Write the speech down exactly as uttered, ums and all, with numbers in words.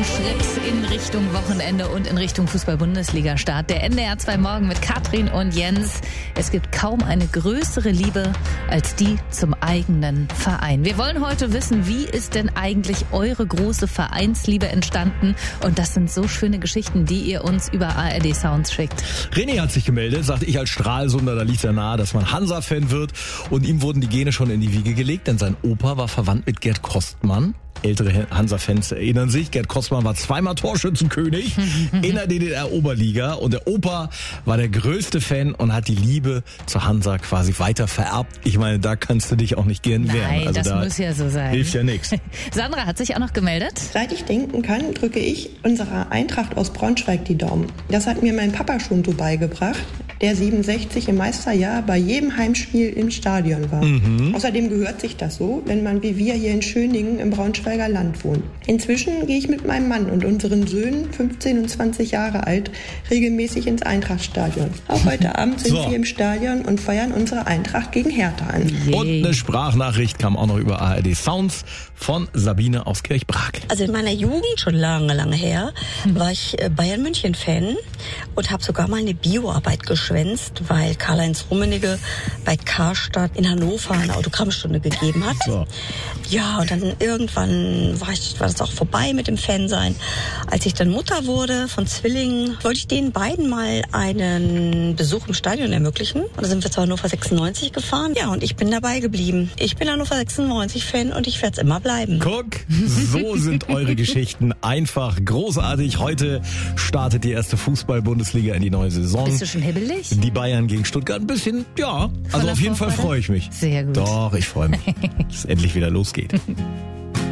Schritt in Richtung Wochenende und in Richtung Fußball-Bundesliga-Start. Der N D R zwei Morgen mit Katrin und Jens. Es gibt kaum eine größere Liebe als die zum eigenen Verein. Wir wollen heute wissen, wie ist denn eigentlich eure große Vereinsliebe entstanden? Und das sind so schöne Geschichten, die ihr uns über A R D Sounds schickt. René hat sich gemeldet, sagte ich als Stralsunder, da liegt ja nahe, dass man Hansa-Fan wird. Und ihm wurden die Gene schon in die Wiege gelegt, denn sein Opa war verwandt mit Gerd Kostmann. Ältere Hansa-Fans erinnern sich, Gerd Kostmann war zweimal Torschützenkönig in der D D R-Oberliga und der Opa war der größte Fan und hat die Liebe zur Hansa quasi weiter vererbt. Ich meine, da kannst du dich auch nicht gern wehren. Nein, also das da muss ja so sein. Hilft ja nichts. Sandra hat sich auch noch gemeldet. Seit ich denken kann, drücke ich unserer Eintracht aus Braunschweig die Daumen. Das hat mir mein Papa schon so beigebracht, der siebenundsechzig im Meisterjahr bei jedem Heimspiel im Stadion war. Mhm. Außerdem gehört sich das so, wenn man wie wir hier in Schöningen im Braunschweiger Land wohnt. Inzwischen gehe ich mit meinem Mann und unseren Söhnen, fünfzehn und zwanzig Jahre alt, regelmäßig ins Eintrachtstadion. Auch heute Abend sind so. wir im Stadion und feiern unsere Eintracht gegen Hertha an. Yay. Und eine Sprachnachricht kam auch noch über A R D Sounds von Sabine aus Kirchbrake. Also in meiner Jugend, schon lange, lange her, war ich Bayern-München-Fan und habe sogar mal eine Bioarbeit geschwänzt, weil Karl-Heinz Rummenigge bei Karstadt in Hannover eine Autogrammstunde gegeben hat. So. Ja, und dann irgendwann war, ich, war das auch vorbei mit dem Fansein. Als ich dann Mutter wurde von Zwillingen, wollte ich den beiden mal einen Besuch im Stadion ermöglichen. Und da sind wir zu Hannover sechsundneunzig gefahren. Ja, und ich bin dabei geblieben. Ich bin Hannover sechsundneunzig-Fan und ich werde es immer bleiben. Guck, so sind eure Geschichten einfach großartig. Heute startet die erste Fußball-Bundesliga in die neue Saison. Bist du schon hibbelig? Die Bayern gegen Stuttgart ein bisschen, ja. Also auf jeden Fall freue ich mich. Sehr gut. Doch, ich freue mich, dass es endlich wieder losgeht.